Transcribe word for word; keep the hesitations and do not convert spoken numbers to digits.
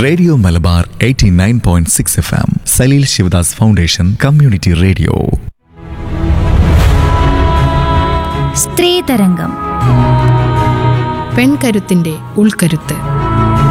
Radio Malabar eighty nine point six F M, Saleel Sivadas foundation community radio. സ്ത്രീതരംഗം. പെൺകരുത്തിന്റെ ഉൾക്കരുത്ത്.